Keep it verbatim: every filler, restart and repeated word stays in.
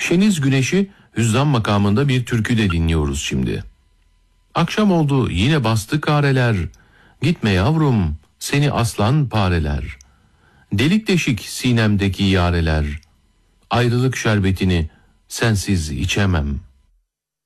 Şeniz Güneş'i hüzzam makamında bir türkü de dinliyoruz şimdi. Akşam oldu yine bastı kareler, gitme yavrum seni aslan pareler. Delik deşik sinemdeki yareler, ayrılık şerbetini sensiz içemem.